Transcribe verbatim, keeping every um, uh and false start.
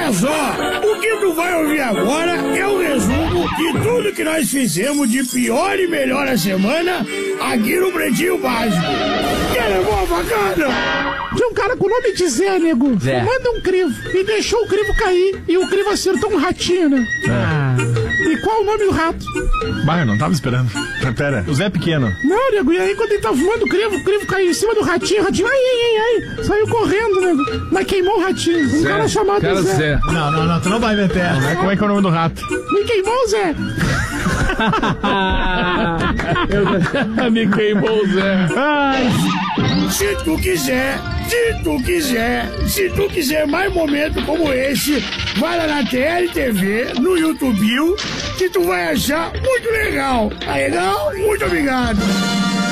Olha só, o que tu vai ouvir agora é o resumo de tudo que nós fizemos de pior e melhor a semana aqui no Pretinho Básico. Que levou a facada? Tinha um cara com o nome de Zé, nego, Zé. fumando um crivo e deixou o crivo cair. E o crivo acertou um ratinho, né? Ah. E qual o nome do rato? Bah, eu não tava esperando. Pera, o Zé Pequeno. Não, nego, e aí quando ele tava fumando o crivo, o crivo caiu em cima do ratinho, o ratinho, ai, ai, ai, ai, saiu correndo, nego. Mas queimou o ratinho. Um Zé, cara chamado cara Zé. Zé. Não, não, não, tu não vai meter. É, como é que é o nome do rato? Me queimou o Zé. Me queimou o Zé. Ai. Se tu quiser, se tu quiser, se tu quiser mais momentos como esse, vai lá na T L T V, no YouTube, que tu vai achar muito legal. Tá legal? Muito obrigado.